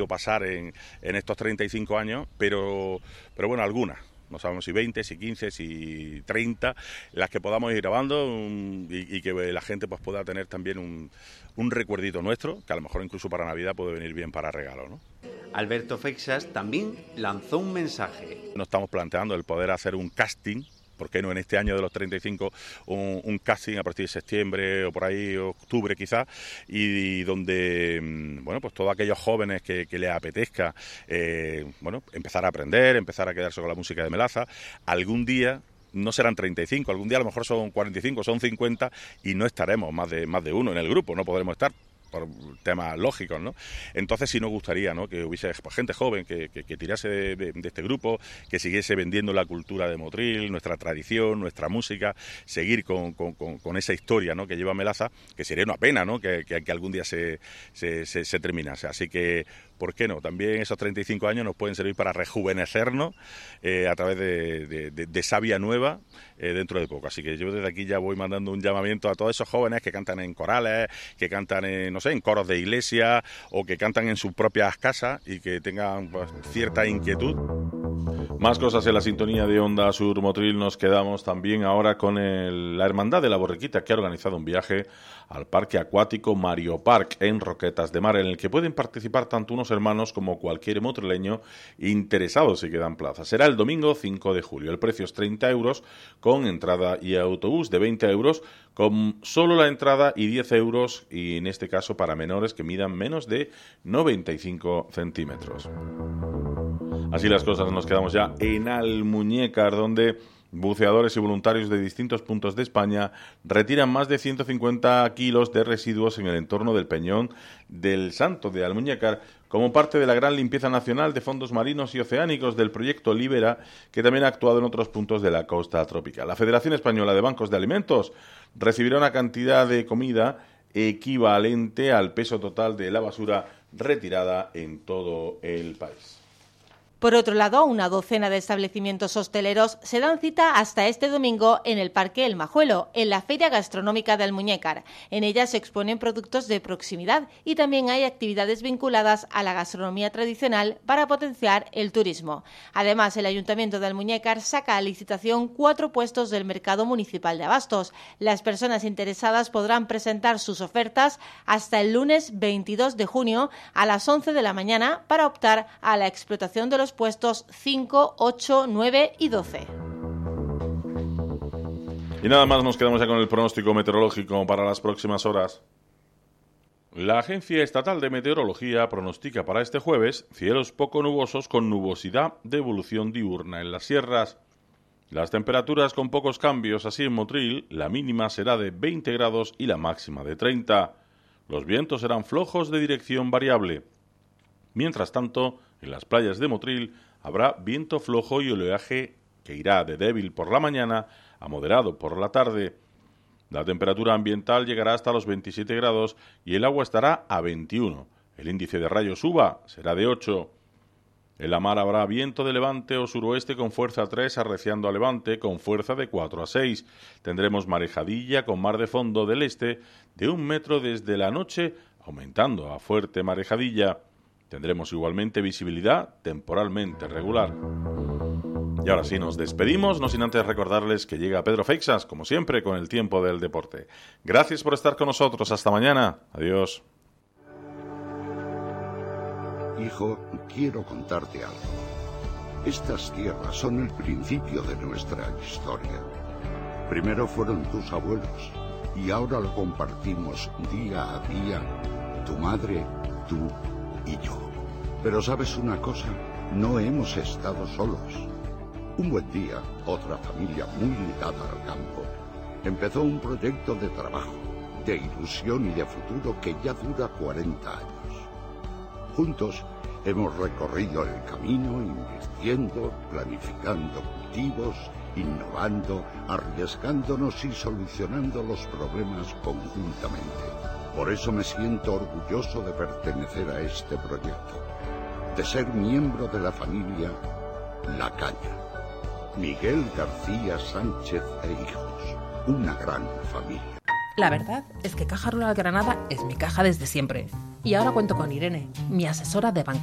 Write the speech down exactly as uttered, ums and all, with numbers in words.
podido pasar en, en estos treinta y cinco años, pero, pero bueno, algunas. No sabemos si veinte, si quince, si treinta, las que podamos ir grabando um, y, y que la gente pues pueda tener también un, un recuerdito nuestro, que a lo mejor incluso para Navidad puede venir bien para regalo, ¿no? Alberto Feixas también lanzó un mensaje. Nos estamos planteando el poder hacer un casting, ¿por qué no en este año de los treinta y cinco, un, un casting a partir de septiembre o por ahí, octubre quizás, y, y donde, bueno, pues todos aquellos jóvenes que, que les apetezca, eh, bueno, empezar a aprender, empezar a quedarse con la música de Melaza, algún día no serán treinta y cinco, algún día a lo mejor son cuarenta y cinco, son cincuenta y no estaremos más de, más de uno en el grupo, no podremos estar por temas lógicos, ¿no? Entonces sí nos gustaría, ¿no?, que hubiese pues, gente joven que, que, que tirase de, de, de este grupo, que siguiese vendiendo la cultura de Motril, nuestra tradición, nuestra música, seguir con, con, con, con esa historia, ¿no?, que lleva Melaza, que sería una pena, ¿no?, que, que, que algún día se, se, se, se terminase. Así que, ¿por qué no? También esos treinta y cinco años nos pueden servir para rejuvenecernos eh, a través de, de, de, de savia nueva eh, dentro de poco. Así que yo desde aquí ya voy mandando un llamamiento a todos esos jóvenes que cantan en corales, que cantan en, no sé, en coros de iglesia o que cantan en sus propias casas y que tengan pues, cierta inquietud. Más cosas en la sintonía de Onda Sur Motril. Nos quedamos también ahora con el, la Hermandad de la Borriquita, que ha organizado un viaje al Parque Acuático Mario Park en Roquetas de Mar, en el que pueden participar tanto unos hermanos como cualquier motrileño interesado si quedan plazas. Será el domingo cinco de julio. El precio es treinta euros con entrada y autobús, de veinte euros con solo la entrada y diez euros, y en este caso para menores que midan menos de noventa y cinco centímetros. Así las cosas, nos quedamos ya en Almuñécar, donde buceadores y voluntarios de distintos puntos de España retiran más de ciento cincuenta kilos de residuos en el entorno del Peñón del Santo de Almuñécar, como parte de la gran limpieza nacional de fondos marinos y oceánicos del proyecto Libera, que también ha actuado en otros puntos de la costa tropical. La Federación Española de Bancos de Alimentos recibirá una cantidad de comida equivalente al peso total de la basura retirada en todo el país. Por otro lado, una docena de establecimientos hosteleros se dan cita hasta este domingo en el Parque El Majuelo, en la Feria Gastronómica de Almuñécar. En ella se exponen productos de proximidad y también hay actividades vinculadas a la gastronomía tradicional para potenciar el turismo. Además, el Ayuntamiento de Almuñécar saca a licitación cuatro puestos del Mercado Municipal de Abastos. Las personas interesadas podrán presentar sus ofertas hasta el lunes veintidós de junio a las once de la mañana para optar a la explotación de los puestos cinco, ocho, nueve y doce. Y nada más, nos quedamos ya con el pronóstico meteorológico para las próximas horas. La Agencia Estatal de Meteorología pronostica para este jueves cielos poco nubosos con nubosidad de evolución diurna en las sierras. Las temperaturas con pocos cambios, así en Motril, la mínima será de veinte grados y la máxima de treinta. Los vientos serán flojos de dirección variable. Mientras tanto, en las playas de Motril habrá viento flojo y oleaje que irá de débil por la mañana a moderado por la tarde. La temperatura ambiental llegará hasta los veintisiete grados y el agua estará a veintiuno. El índice de rayos U V A será de ocho. En la mar habrá viento de levante o suroeste con fuerza tres, arreciando a levante con fuerza de cuatro a seis. Tendremos marejadilla con mar de fondo del este de un metro desde la noche, aumentando a fuerte marejadilla. Tendremos igualmente visibilidad temporalmente regular. Y ahora sí, nos despedimos, no sin antes recordarles que llega Pedro Feixas, como siempre, con el tiempo del deporte. Gracias por estar con nosotros. Hasta mañana. Adiós. Hijo, quiero contarte algo. Estas tierras son el principio de nuestra historia. Primero fueron tus abuelos y ahora lo compartimos día a día, tu madre, tú y yo. Pero ¿sabes una cosa? No hemos estado solos. Un buen día, otra familia muy ligada al campo empezó un proyecto de trabajo, de ilusión y de futuro que ya dura cuarenta años. Juntos hemos recorrido el camino invirtiendo, planificando cultivos, innovando, arriesgándonos y solucionando los problemas conjuntamente. Por eso me siento orgulloso de pertenecer a este proyecto, de ser miembro de la familia La Caña. Miguel García Sánchez e hijos, una gran familia. La verdad es que Caja Rural Granada es mi caja desde siempre. Y ahora cuento con Irene, mi asesora de banca.